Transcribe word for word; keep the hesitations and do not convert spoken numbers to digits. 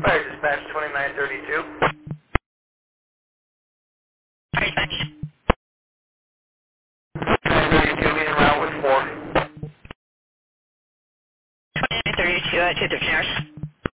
Fire dispatch twenty-nine thirty-two. Fire dispatch. twenty-nine thirty-two being route with four. twenty-nine thirty-two, uh, to the nurse.